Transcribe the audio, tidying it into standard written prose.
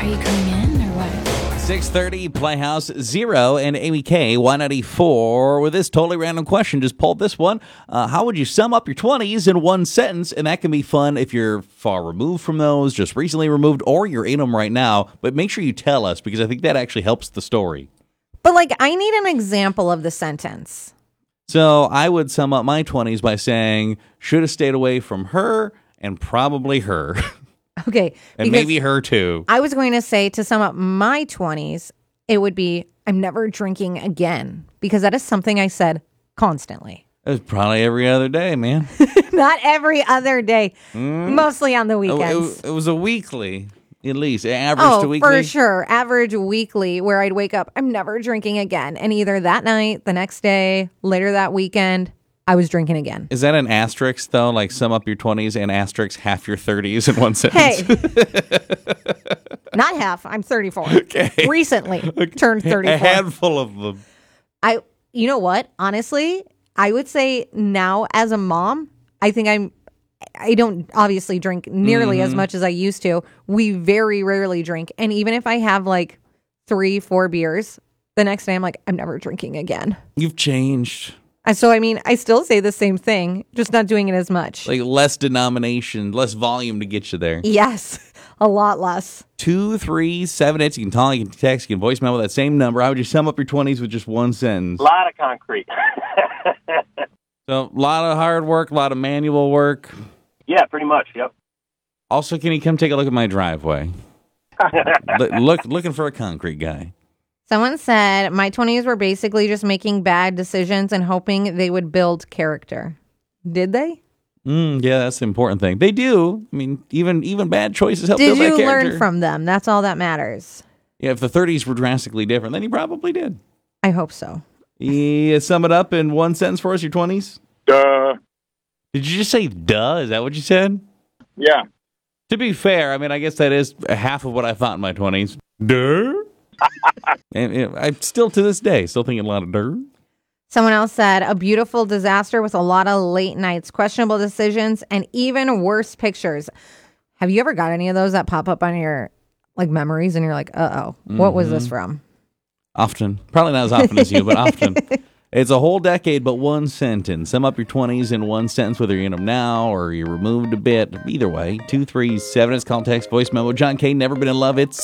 Are you coming in or what? 6:30, Playhouse 0 and Amy K, 194. With this totally random question, just pulled this one. How would you sum up your 20s in one sentence? And that can be fun if you're far removed from those, just recently removed, or you're in them right now. But make sure you tell us, because I think that actually helps the story. But, like, I need an example of the sentence. So I would sum up my 20s by saying, should have stayed away from her and probably her. Okay. And maybe her too. I was going to say, to sum up my 20s, it would be, I'm never drinking again. Because that is something I said constantly. It was probably every other day, man. Not every other day. Mostly on the weekends. It was a weekly, at least. Average to weekly. For sure. Average weekly, where I'd wake up, I'm never drinking again. And either that night, the next day, later that weekend, I was drinking again. Is that an asterisk, though? Like, sum up your 20s and asterisk half your 30s in one sentence? Hey. Not half. I'm 34. Okay. Recently turned 34. A handful of them. You know what? Honestly, I would say now as a mom, I think I don't obviously drink nearly as much as I used to. We very rarely drink. And even if I have like 3-4 beers, the next day I'm like, I'm never drinking again. You've changed. And so, I mean, I still say the same thing, just not doing it as much. Like less denomination, less volume to get you there. Yes, a lot less. 237. You can call, you can text, you can voicemail with that same number. How would you sum up your 20s with just one sentence? A lot of concrete. So, a lot of hard work, a lot of manual work. Yeah, pretty much, yep. Also, can you come take a look at my driveway? Looking for a concrete guy. Someone said, my 20s were basically just making bad decisions and hoping they would build character. Did they? Yeah, that's the important thing. They do. I mean, even bad choices help build that Did you character. learn from them? That's all that matters. Yeah, if the 30s were drastically different, then you probably did. I hope so. Yeah, sum it up in one sentence for us, your 20s? Duh. Did you just say duh? Is that what you said? Yeah. To be fair, I mean, I guess that is half of what I thought in my 20s. Duh? And I'm still, to this day, still thinking a lot of duh. Someone else said, a beautiful disaster with a lot of late nights, questionable decisions, and even worse pictures. Have you ever got any of those that pop up on your like memories and you're like, uh-oh, what was this from? Often. Probably not as often as you, but often. It's a whole decade, but one sentence. Sum up your 20s in one sentence, whether you're in them now or you're removed a bit. Either way, 237 is call, text, voice memo. John K, never been in love. It's